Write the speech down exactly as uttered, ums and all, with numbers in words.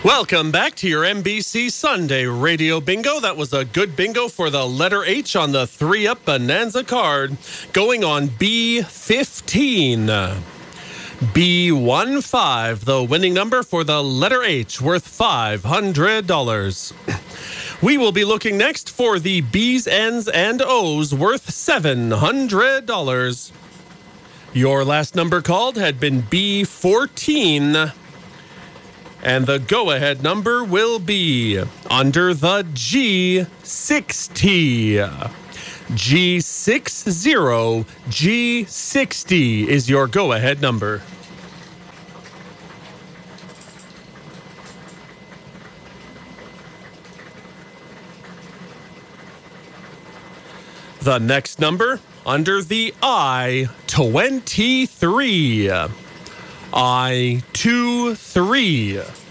Welcome back to your N B C Sunday Radio Bingo. That was a good bingo for the letter H on the three-up Bonanza card. Going on B fifteen. B fifteen, the winning number for the letter H, worth five hundred dollars. We will be looking next for the B's, N's, and O's, worth seven hundred dollars. Your last number called had been B fourteen. And the go-ahead number will be under the G sixty. G sixty, G sixty is your go-ahead number. The next number under the I twenty-three. I twenty-three.